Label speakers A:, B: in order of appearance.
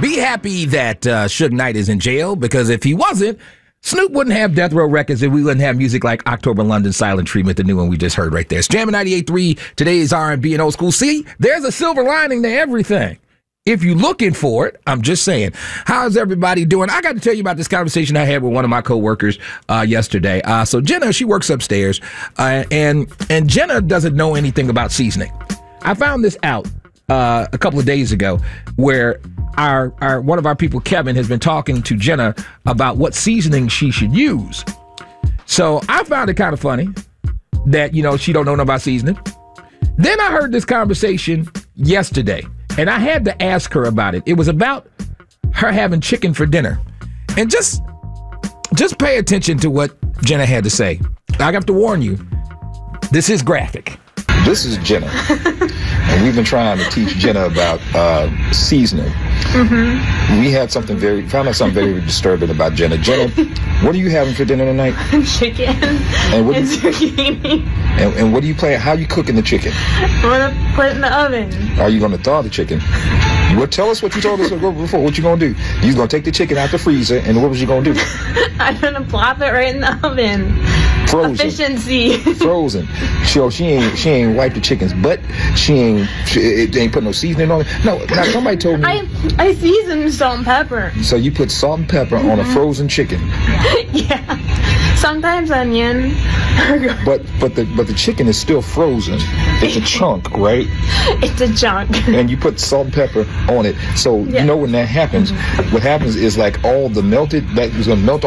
A: Be happy that Suge Knight is in jail, because if he wasn't, Snoop wouldn't have Death Row Records, and we wouldn't have music like October London, Silent Treatment, the new one we just heard right there. It's Jammin' 98.3, today's R&B and old school. See, there's a silver lining to everything. If you're looking for it, I'm just saying. How's everybody doing? I got to tell you about this conversation I had with one of my coworkers yesterday. So Jenna, she works upstairs, and Jenna doesn't know anything about seasoning. I found this out a couple of days ago, where our one of our people, Kevin, has been talking to Jenna about what seasoning she should use. So I found it kind of funny that, she don't know nothing about seasoning. Then I heard this conversation yesterday, and I had to ask her about it. It was about her having chicken for dinner. And just pay attention to what Jenna had to say. I have to warn you, this is graphic.
B: This is Jenna, and we've been trying to teach Jenna about seasoning. Mm-hmm. We had found out something very disturbing about Jenna. Jenna, what are you having for dinner tonight?
C: Chicken and zucchini.
B: And what do you plan? How are you cooking the chicken?
C: I'm gonna put it in the oven.
B: Are you gonna thaw the chicken? Well, tell us what you told us before. What you gonna do? You gonna take the chicken out the freezer, and what was you gonna do?
C: I'm gonna plop it right in the oven.
B: Frozen.
C: Efficiency.
B: Frozen. So she ain't wiped the chicken's butt. She ain't put no seasoning on it. No, now somebody told me.
C: I seasoned with salt and pepper.
B: So you put salt and pepper on a frozen chicken.
C: Yeah. Sometimes onion.
B: But the chicken is still frozen. It's a chunk, right?
C: It's a chunk.
B: And you put salt and pepper on it. So you know when that happens, what happens is like all the melted, that is gonna melt